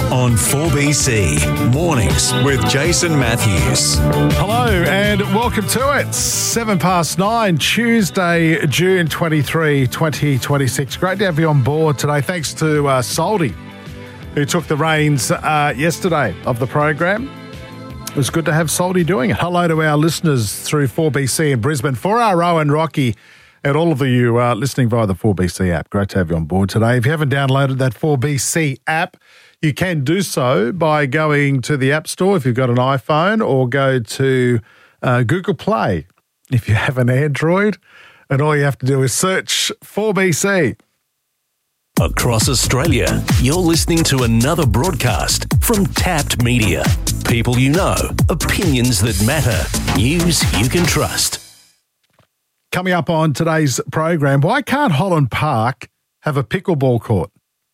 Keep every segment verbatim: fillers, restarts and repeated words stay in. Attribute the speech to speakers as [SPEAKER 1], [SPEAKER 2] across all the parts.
[SPEAKER 1] on four B C. Mornings with Jason Matthews.
[SPEAKER 2] Hello and welcome to it. Seven past nine, Tuesday, June twenty-third, twenty twenty-six. Great to have you on board today. Thanks to uh, Soldy, who took the reins uh, yesterday of the program. It was good to have Soldy doing it. Hello to our listeners through four B C in Brisbane, four R O and Rocky, and all of you uh, listening via the four B C app. Great to have you on board today. If you haven't downloaded that four B C app, you can do so by going to the App Store if you've got an iPhone, or go to uh, Google Play if you have an Android, and all you have to do is search four B C.
[SPEAKER 1] Across Australia, you're listening to another broadcast from Tapped Media. People you know, opinions that matter, news you can trust.
[SPEAKER 2] Coming up on today's program, why can't Holland Park have a pickleball court?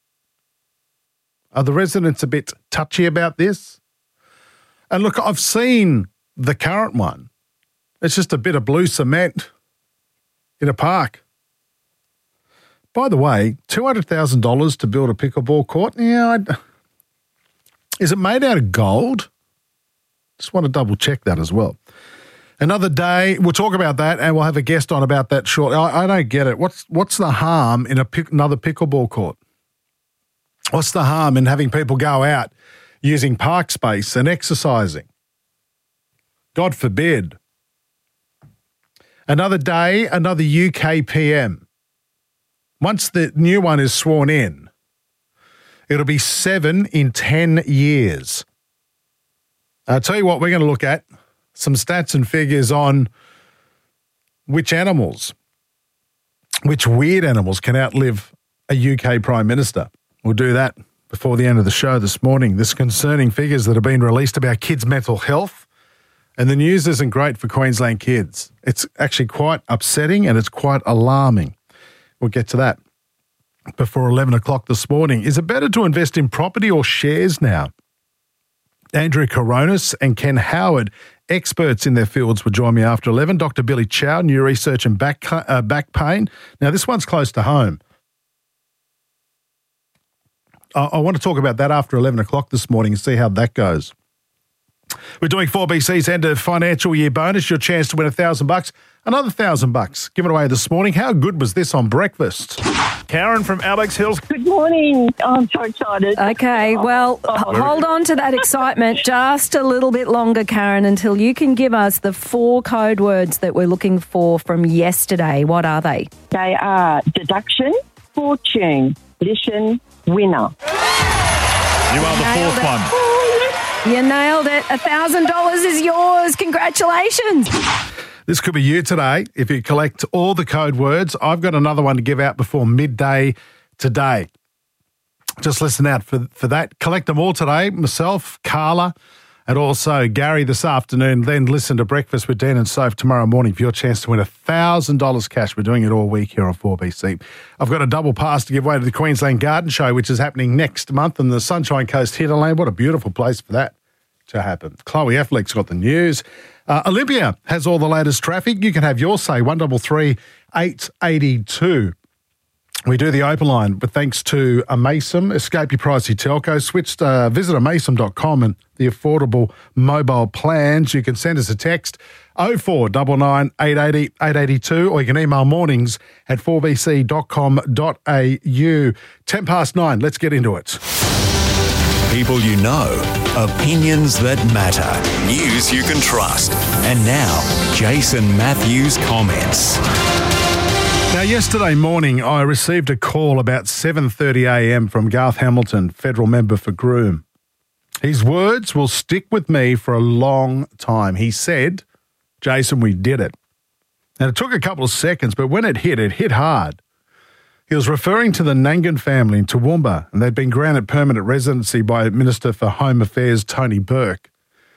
[SPEAKER 2] Are the residents a bit touchy about this? And look, I've seen the current one. It's just a bit of blue cement in a park. By the way, two hundred thousand dollars to build a pickleball court? Yeah, I'd... Is it made out of gold? Just want to double check that as well. Another day, we'll talk about that, and we'll have a guest on about that shortly. I, I don't get it. What's what's the harm in a pick, another pickleball court? What's the harm in having people go out using park space and exercising? God forbid. Another day, another U K P M. Once the new one is sworn in, it'll be seven in ten years. I'll tell you what we're going to look at. Some stats and figures on which animals, which weird animals can outlive a U K Prime Minister. We'll do that before the end of the show this morning. There's concerning figures that have been released about kids' mental health, and the news isn't great for Queensland kids. It's actually quite upsetting and it's quite alarming. We'll get to that before eleven o'clock this morning. Is it better to invest in property or shares now? Andrew Coronis and Ken Howard, experts in their fields, will join me after eleven. Doctor Billy Chow, new research and back, uh, back pain. Now, this one's close to home. I, I want to talk about that after eleven o'clock this morning and see how that goes. We're doing four B C's end of financial year bonus, your chance to win a thousand bucks. Another thousand bucks given away this morning. How good was this on breakfast? Karen from Alex Hills.
[SPEAKER 3] Good morning. Oh, I'm so excited.
[SPEAKER 4] Okay, well,
[SPEAKER 3] Oh,
[SPEAKER 4] h- hold on to that excitement just a little bit longer, Karen, until you can give us the four code words that we're looking for from yesterday. What are they?
[SPEAKER 3] They are deduction, fortune, addition, winner.
[SPEAKER 5] You are the
[SPEAKER 4] Nailed
[SPEAKER 5] fourth
[SPEAKER 4] it.
[SPEAKER 5] one.
[SPEAKER 4] You nailed it. A thousand dollars is yours. Congratulations.
[SPEAKER 2] This could be you today. If you collect all the code words, I've got another one to give out before midday today. Just listen out for, for that. Collect them all today. Myself, Carla, and also Gary this afternoon. Then listen to Breakfast with Dan and Soph tomorrow morning for your chance to win one thousand dollars cash. We're doing it all week here on four B C. I've got a double pass to give away to the Queensland Garden Show, which is happening next month in the Sunshine Coast Hinterland. What a beautiful place for that to happen. Chloe Affleck's got the news. Uh, Olympia has all the latest traffic. You can have your say, one three three, eight eight two. We do the open line, but thanks to Amaysim. Escape your pricey telco. Switch to, uh, visit amaysim dot com and the affordable mobile plans. You can send us a text, oh four nine nine, eight eight zero, eight eight two, or you can email mornings at four b c dot com dot a u. ten past nine, let's get into it.
[SPEAKER 1] People you know, opinions that matter, news you can trust. And now, Jason Matthews comments.
[SPEAKER 2] Now, yesterday morning, I received a call about seven thirty a m from Garth Hamilton, federal member for Groom. His words will stick with me for a long time. He said, Jason, we did it. And it took a couple of seconds, but when it hit, it hit hard. He was referring to the Nangan family in Toowoomba, and they'd been granted permanent residency by Minister for Home Affairs Tony Burke.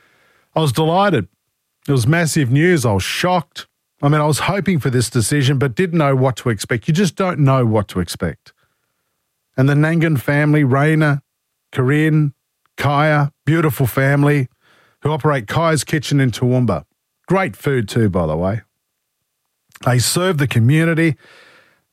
[SPEAKER 2] I was delighted. It was massive news. I was shocked. I mean, I was hoping for this decision, but didn't know what to expect. You just don't know what to expect. And the Nangan family, Raina, Corinne, Kaya, beautiful family, who operate Kaya's Kitchen in Toowoomba. Great food too, by the way. They serve the community.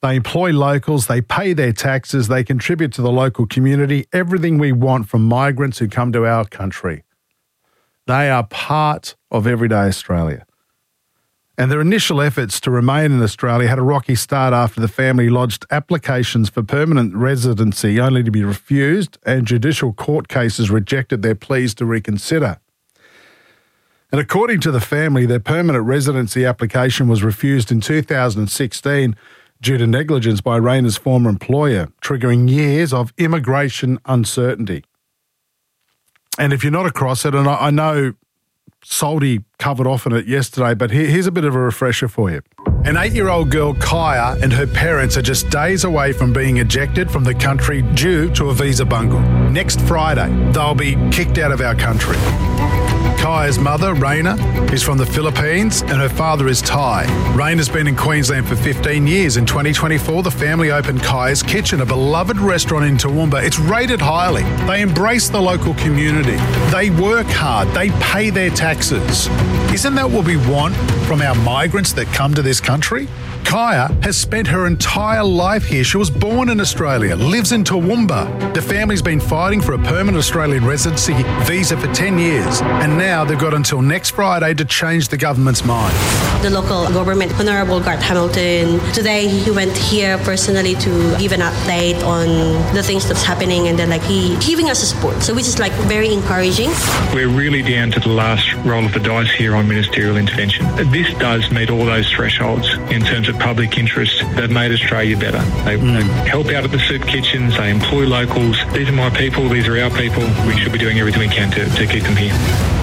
[SPEAKER 2] They employ locals, they pay their taxes, they contribute to the local community, everything we want from migrants who come to our country. They are part of everyday Australia. And their initial efforts to remain in Australia had a rocky start after the family lodged applications for permanent residency only to be refused, and judicial court cases rejected their pleas to reconsider. And according to the family, their permanent residency application was refused in two thousand sixteen due to negligence by Rayna's former employer, triggering years of immigration uncertainty. And if you're not across it, and I, I know Salty covered off on it yesterday, but here, here's a bit of a refresher for you. An eight-year-old girl, Kaya, and her parents are just days away from being ejected from the country due to a visa bungle. Next Friday, they'll be kicked out of our country. Kaya's mother, Rayna, is from the Philippines and her father is Thai. Rayna's been in Queensland for fifteen years. In twenty twenty-four, the family opened Kaya's Kitchen, a beloved restaurant in Toowoomba. It's rated highly. They embrace the local community. They work hard. They pay their taxes. Isn't that what we want from our migrants that come to this country? Kaya has spent her entire life here. She was born in Australia, lives in Toowoomba. The family's been fighting for a permanent Australian residency visa for ten years, and now they've got until next Friday to change the government's mind.
[SPEAKER 6] The local government, Honourable Garth Hamilton, today he went here personally to give an update on the things that's happening, and then like he giving us a support, so which is like very encouraging.
[SPEAKER 7] We're really down to the last roll of the dice here on ministerial intervention. This does meet all those thresholds in terms of public interest. They've made Australia better. They, mm. they help out at the soup kitchens, they employ locals. These are my people, these are our people. We should be doing everything we can to, to keep them here.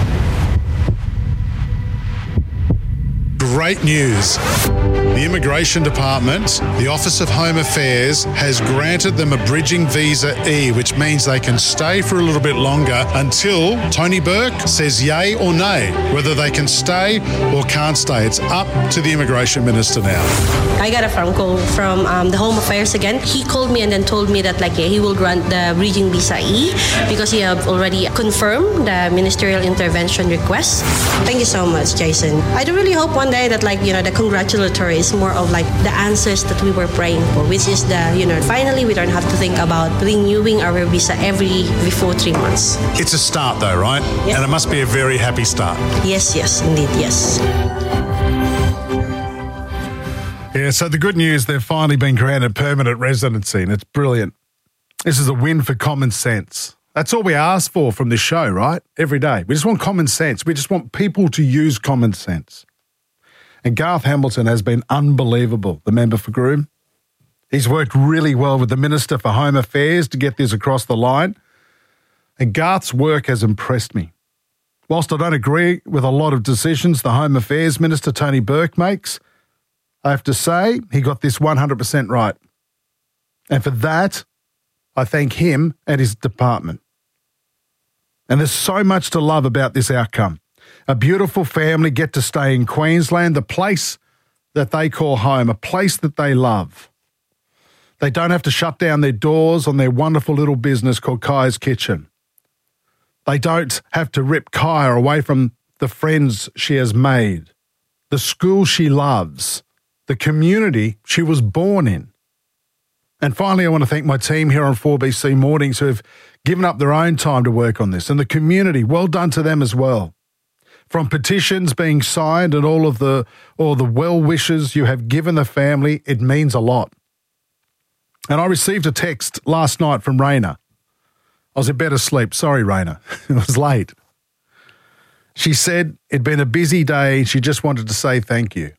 [SPEAKER 2] Great news. The Immigration Department, the Office of Home Affairs, has granted them a bridging visa E, which means they can stay for a little bit longer until Tony Burke says yay or nay, whether they can stay or can't stay. It's up to the Immigration Minister now.
[SPEAKER 6] I got a phone call from um, the Home Affairs again. He called me and then told me that like yeah, he will grant the bridging visa E because he have already confirmed the ministerial intervention request. Thank you so much, Jason. I do really hope one day that like, you know, the congratulatory is more of like the answers that we were praying for, which is the, you know, finally we don't have to think about renewing our visa every before three months.
[SPEAKER 2] It's a start though, right?
[SPEAKER 6] Yes.
[SPEAKER 2] And it must be a very happy start.
[SPEAKER 6] Yes, yes, indeed, yes.
[SPEAKER 2] Yeah, so the good news, they've finally been granted permanent residency, and it's brilliant. This is a win for common sense. That's all we ask for from this show, right? Every day. We just want common sense. We just want people to use common sense. And Garth Hamilton has been unbelievable, the member for Groom. He's worked really well with the Minister for Home Affairs to get this across the line. And Garth's work has impressed me. Whilst I don't agree with a lot of decisions the Home Affairs Minister, Tony Burke, makes, I have to say he got this one hundred percent right. And for that, I thank him and his department. And there's so much to love about this outcome. A beautiful family get to stay in Queensland, the place that they call home, a place that they love. They don't have to shut down their doors on their wonderful little business called Kaya's Kitchen. They don't have to rip Kaya away from the friends she has made, the school she loves, the community she was born in. And finally, I want to thank my team here on four B C Mornings who have given up their own time to work on this, and the community. Well done to them as well. From petitions being signed and all of the all the well wishes you have given the family, it means a lot. And I received a text last night from Rayna. I was in bed asleep. Sorry, Rayna. It was late. She said it'd been a busy day. She just wanted to say thank you.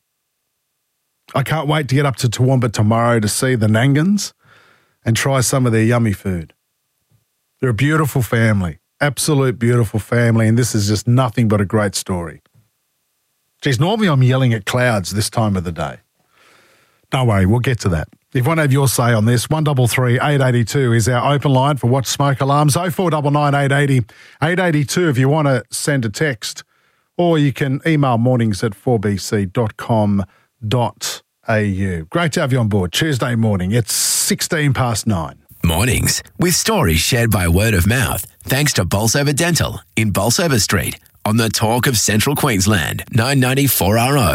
[SPEAKER 2] I can't wait to get up to Toowoomba tomorrow to see the Nangans and try some of their yummy food. They're a beautiful family, absolute beautiful family, and this is just nothing but a great story. Geez, normally I'm yelling at clouds this time of the day. Don't worry, we'll get to that. If you want to have your say on this, one three three, eight eight two is our open line for Watch Smoke Alarms, oh four nine nine, eight eight zero, eight eight two if you want to send a text, or you can email mornings at four b c dot com dot a u. Great to have you on board. Tuesday morning, it's sixteen past nine.
[SPEAKER 8] Mornings with stories shared by word of mouth, thanks to Bolsover Dental in Bolsover Street on the Talk of Central Queensland, nine ninety four R O.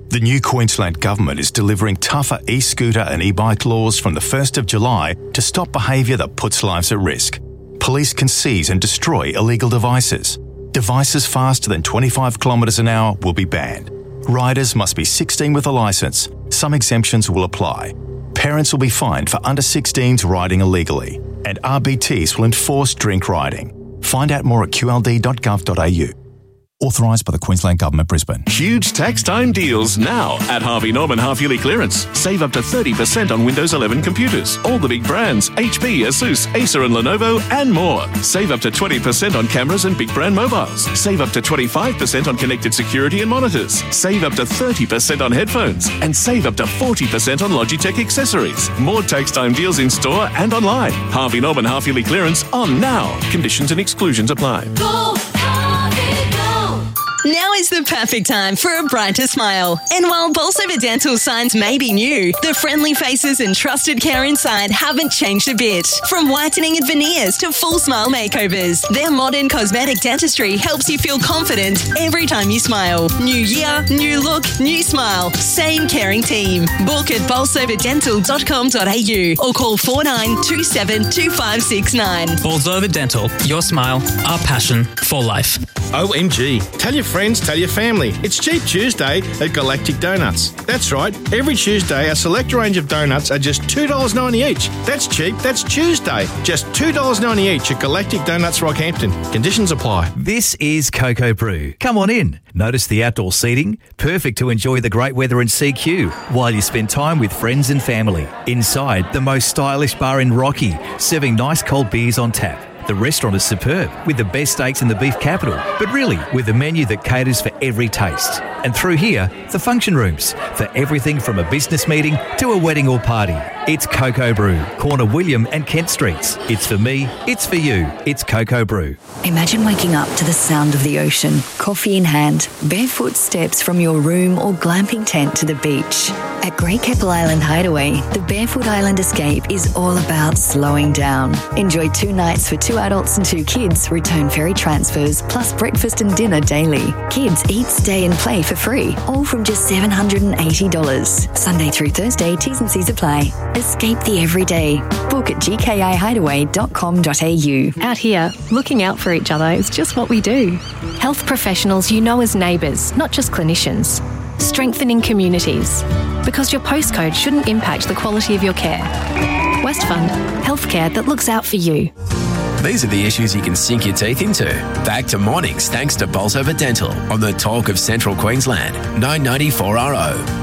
[SPEAKER 9] The new Queensland Government is delivering tougher e-scooter and e-bike laws from the first of July to stop behaviour that puts lives at risk. Police can seize and destroy illegal devices. Devices faster than twenty-five kilometres an hour will be banned. Riders must be sixteen with a licence. Some exemptions will apply. Parents will be fined for under sixteens riding illegally. And R B Ts will enforce drink riding. Find out more at q l d dot gov dot a u. Authorised by the Queensland Government, Brisbane.
[SPEAKER 1] Huge tax time deals now at Harvey Norman half yearly clearance. Save up to thirty percent on Windows eleven computers. All the big brands, H P, Asus, Acer and Lenovo and more. Save up to twenty percent on cameras and big brand mobiles. Save up to twenty-five percent on connected security and monitors. Save up to thirty percent on headphones. And save up to forty percent on Logitech accessories. More tax time deals in store and online. Harvey Norman half yearly clearance on now. Conditions and exclusions apply.
[SPEAKER 10] Go, Harvey, go. Now is the perfect time for a brighter smile. And while Bolsover Dental signs may be new, the friendly faces and trusted care inside haven't changed a bit. From whitening and veneers to full smile makeovers, their modern cosmetic dentistry helps you feel confident every time you smile. New year, new look, new smile. Same caring team. Book at bolsover dental dot com dot a u or call four nine two seven two five six nine.
[SPEAKER 11] Bolsover Dental, your smile, our passion for life.
[SPEAKER 12] O M G. Tell your friends, tell your family. It's Cheap Tuesday at Galactic Donuts. That's right. Every Tuesday, a select range of donuts are just two dollars ninety each. That's cheap. That's Tuesday. Just two dollars ninety each at Galactic Donuts Rockhampton. Conditions apply.
[SPEAKER 13] This is Cocoa Brew. Come on in. Notice the outdoor seating. Perfect to enjoy the great weather in C Q while you spend time with friends and family. Inside, the most stylish bar in Rocky, serving nice cold beers on tap. The restaurant is superb, with the best steaks in the beef capital, but really with a menu that caters for every taste. And through here, the function rooms, for everything from a business meeting to a wedding or party. It's Cocoa Brew, corner William and Kent Streets. It's for me, it's for you, it's Cocoa Brew.
[SPEAKER 14] Imagine waking up to the sound of the ocean, coffee in hand, barefoot steps from your room or glamping tent to the beach. At Great Keppel Island Hideaway, the Barefoot Island Escape is all about slowing down. Enjoy two nights for two adults and two kids, return ferry transfers, plus breakfast and dinner daily. Kids eat, stay and play for free, all from just seven hundred eighty dollars. Sunday through Thursday, T's and C's apply. Escape the everyday. Book at g k i hideaway dot com dot a u.
[SPEAKER 15] Out here, looking out for each other is just what we do. Health professionals you know as neighbours, not just clinicians. Strengthening communities. Because your postcode shouldn't impact the quality of your care. Westfund, healthcare that looks out for you.
[SPEAKER 8] These are the issues you can sink your teeth into. Back to mornings thanks to Bolsover Dental on the Talk of Central Queensland, nine ninety-four R O.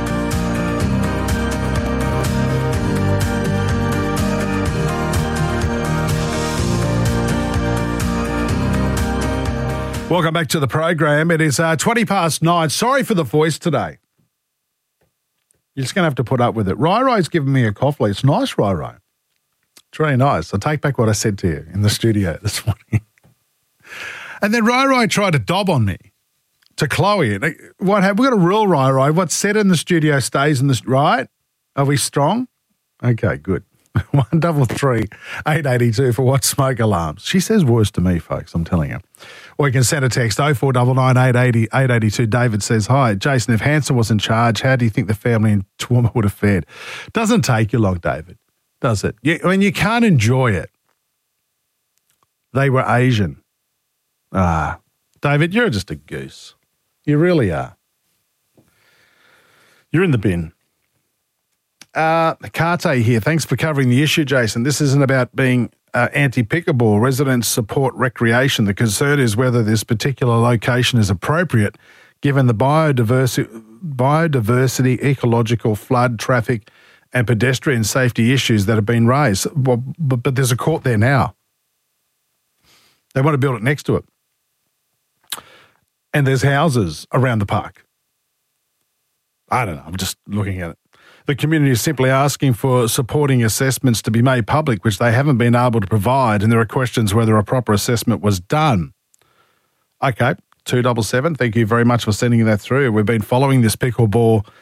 [SPEAKER 2] Welcome back to the program. It is uh, twenty past nine. Sorry for the voice today. You're just going to have to put up with it. Rai Rai's giving me a coffee. It's nice, Rai Rai. It's really nice. I take back what I said to you in the studio this morning. And then Rai Rai tried to dob on me to Chloe. What have we got a rule, Rai Rai? What's said in the studio stays in the right? Are we strong? Okay, good. One double three eight eighty two for what smoke alarms. She says worse to me, folks. I'm telling you. Or you can send a text oh four nine nine eight eighty eight eighty two. David says, "Hi, Jason. If Hanson was in charge, how do you think the family in Toowoomba would have fared?" Doesn't take you long, David. Does it? You, I mean, you can't enjoy it. They were Asian. Ah, David, you're just a goose. You really are. You're in the bin. Uh, Karte here. Thanks for covering the issue, Jason. This isn't about being uh, anti-pickleball. Residents support recreation. The concern is whether this particular location is appropriate given the biodiversity, biodiversity, ecological, flood, traffic and pedestrian safety issues that have been raised. Well, but, but there's a court there now. They want to build it next to it. And there's houses around the park. I don't know. I'm just looking at it. The community is simply asking for supporting assessments to be made public, which they haven't been able to provide, and there are questions whether a proper assessment was done. Okay, two double seven. Thank you very much for sending that through. We've been following this pickleball